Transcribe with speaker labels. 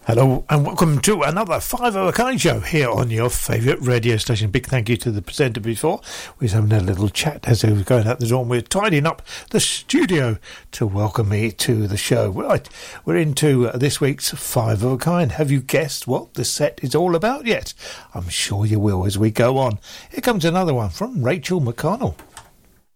Speaker 1: Hello and welcome to another Five of a Kind show here on your favourite radio station. Big thank you to the presenter before. We was having a little chat as we were going out the door and we're tidying up the studio to welcome me to the show. Right, we're into this week's Five of a Kind. Have you guessed what the set is all about yet? I'm sure you will as we go on. Here comes another one from Rachel McConnell.